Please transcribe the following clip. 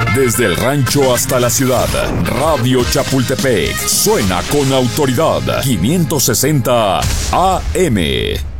Desde el rancho hasta la ciudad, Radio Chapultepec suena con autoridad. 560 AM.